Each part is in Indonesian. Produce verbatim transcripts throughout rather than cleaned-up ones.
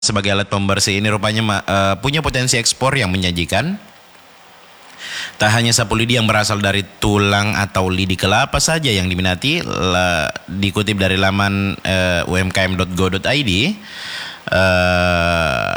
Sebagai alat pembersih ini rupanya uh, punya potensi ekspor yang menjanjikan. Tak hanya sapu lidi yang berasal dari tulang atau lidi kelapa saja yang diminati, la, dikutip dari laman uh, u m k m dot go dot i d, uh,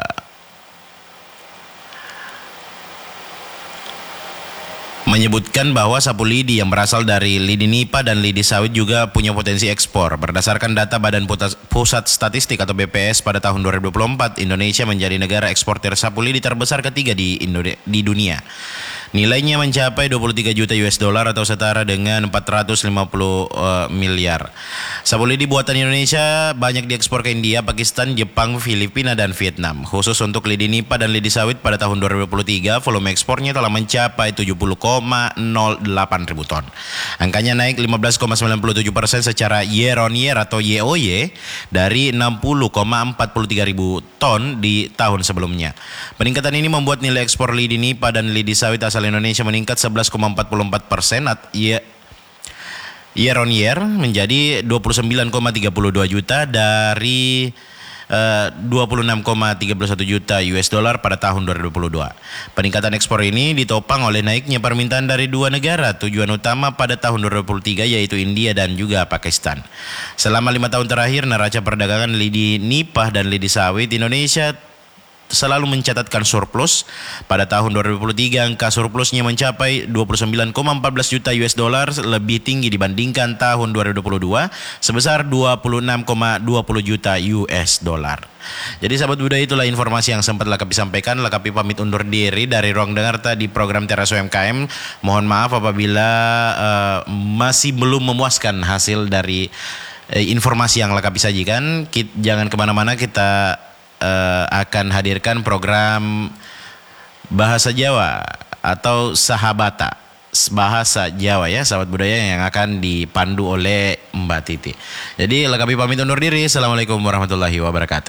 menyebutkan bahwa sapu lidi yang berasal dari lidi nipah dan lidi sawit juga punya potensi ekspor. Berdasarkan data Badan Pusat Statistik atau B P S pada tahun dua ribu dua puluh empat, Indonesia menjadi negara eksportir sapu lidi terbesar ketiga di, Indone- di dunia. Nilainya mencapai dua puluh tiga juta U S dollar atau setara dengan empat ratus lima puluh uh, miliar. Sapu lidi buatan Indonesia banyak diekspor ke India, Pakistan, Jepang, Filipina, dan Vietnam. Khusus untuk lidi nipah dan lidi sawit pada tahun dua ribu dua puluh tiga, volume ekspornya telah mencapai tujuh puluh koma nol delapan ribu ton. Angkanya naik lima belas koma sembilan tujuh persen secara year on year atau Y O Y dari enam puluh koma empat tiga ribu ton di tahun sebelumnya. Peningkatan ini membuat nilai ekspor lidi nipah dan lidi sawit asal Indonesia meningkat sebelas koma empat empat persen year on year menjadi dua puluh sembilan koma tiga dua juta dari uh, dua puluh enam koma tiga satu juta U S dollar pada tahun dua ribu dua puluh dua. Peningkatan ekspor ini ditopang oleh naiknya permintaan dari dua negara tujuan utama pada tahun dua ribu dua puluh tiga, yaitu India dan juga Pakistan. Selama lima tahun terakhir, neraca perdagangan lidi nipah dan lidi sawit Indonesia selalu mencatatkan surplus. Pada tahun dua ribu dua puluh tiga, angka surplusnya mencapai dua puluh sembilan koma empat belas juta U S dollar, lebih tinggi dibandingkan tahun dua ribu dua puluh dua sebesar dua puluh enam koma dua puluh juta U S dollar. Jadi sahabat budaya, itulah informasi yang sempat Lakapi sampaikan. Lakapi pamit undur diri dari ruang dengar tadi program Teras U M K M. Mohon maaf apabila uh, masih belum memuaskan hasil dari uh, informasi yang Lakapi sajikan. Kit, jangan kemana-mana, kita Uh, akan hadirkan program Bahasa Jawa atau Sahabata Bahasa Jawa ya sahabat budaya, yang akan dipandu oleh Mbak Titi. Jadi Lakapi pamit undur diri. Assalamualaikum warahmatullahi wabarakatuh.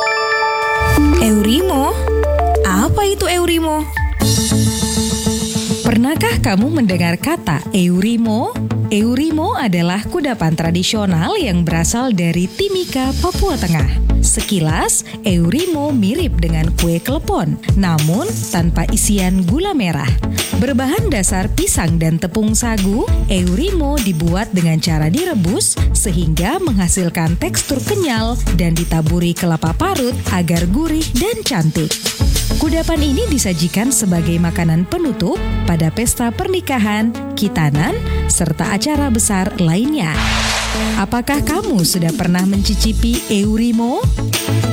Eurimo? Apa itu Eurimo? Pernahkah kamu mendengar kata Eurimo? Eurimo adalah kudapan tradisional yang berasal dari Timika, Papua Tengah. Sekilas, Eurimo mirip dengan kue klepon, namun tanpa isian gula merah. Berbahan dasar pisang dan tepung sagu, Eurimo dibuat dengan cara direbus sehingga menghasilkan tekstur kenyal dan ditaburi kelapa parut agar gurih dan cantik. Kudapan ini disajikan sebagai makanan penutup pada pesta pernikahan, khitanan, serta acara besar lainnya. Apakah kamu sudah pernah mencicipi Eurimo?